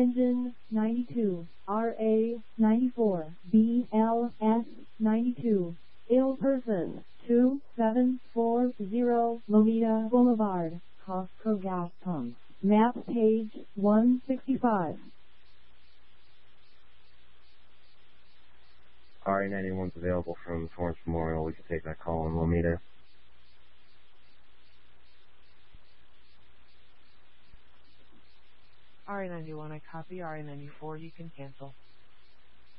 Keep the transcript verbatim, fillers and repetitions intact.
Engine ninety-two, R A ninety-four, B L S ninety-two. Ill person, two seven four zero Lomita Boulevard, Costco gas pump. Map page one sixty-five. R A ninety-one's available from Torrance Memorial. We can take that call in Lomita. R A ninety-one, I copy. R A ninety-four, you can cancel.